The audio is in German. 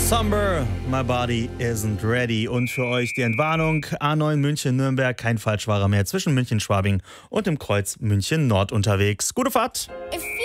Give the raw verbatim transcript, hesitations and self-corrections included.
Somber, my body isn't ready. Und für euch die Entwarnung: A neun München-Nürnberg, kein Falschfahrer mehr zwischen München-Schwabing und dem Kreuz München-Nord unterwegs. Gute Fahrt! If